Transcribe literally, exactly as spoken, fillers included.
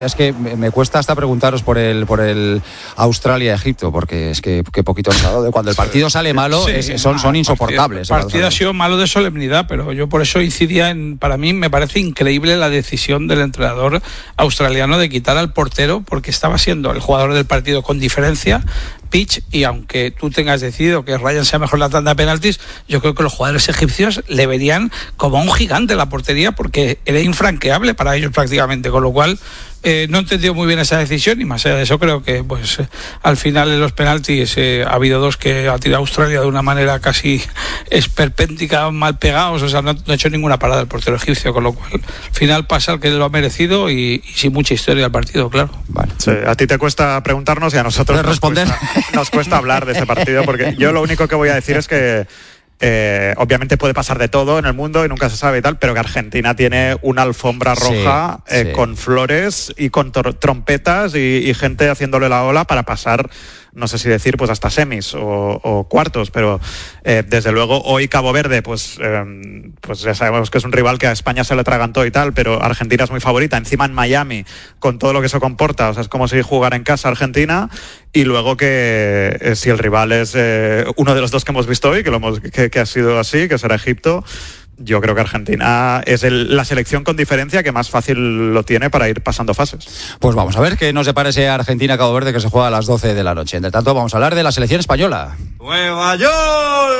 Es que me cuesta hasta preguntaros por el por el Australia-Egipto, porque es que, que poquito os ha dado. Cuando el partido sale malo, sí, es, son, son insoportables. El partido, partido ha sido malo de solemnidad, pero yo por eso incidía en, para mí me parece increíble la decisión del entrenador australiano de quitar al portero, porque estaba siendo el jugador del partido con diferencia, pitch, y aunque tú tengas decidido que Ryan sea mejor la tanda de penaltis, yo creo que los jugadores egipcios le verían como un gigante en la portería, porque era infranqueable para ellos prácticamente, con lo cual eh, no he entendido muy bien esa decisión, y más allá de eso creo que pues eh, al final en los penaltis eh, ha habido dos que ha tirado Australia de una manera casi esperpéntica, mal pegados, o sea, no, no ha hecho ninguna parada el portero egipcio, con lo cual al final pasa el que lo ha merecido y, y sin mucha historia al partido, claro. Vale. Sí, a ti te cuesta preguntarnos y a nosotros nos responder cuesta, nos cuesta hablar de ese partido, porque yo lo único que voy a decir es que Eh, obviamente puede pasar de todo en el mundo y nunca se sabe y tal, pero que Argentina tiene una alfombra roja sí, eh, sí. con flores y con tor- trompetas y, y gente haciéndole la ola para pasar, no sé si decir, pues hasta semis o, o cuartos, pero eh, desde luego hoy Cabo Verde, pues, eh, pues ya sabemos que es un rival que a España se le atragantó y tal, pero Argentina es muy favorita, encima en Miami, con todo lo que eso comporta, o sea, es como si jugara en casa Argentina, y luego que eh, si el rival es eh, uno de los dos que hemos visto hoy, que, lo hemos, que, que ha sido así, que será Egipto, yo creo que Argentina es el, la selección con diferencia que más fácil lo tiene para ir pasando fases. Pues vamos a ver qué nos depara ese Argentina-Cabo Verde que se juega a las doce de la noche. Entre tanto, vamos a hablar de la selección española. ¡Nueva York!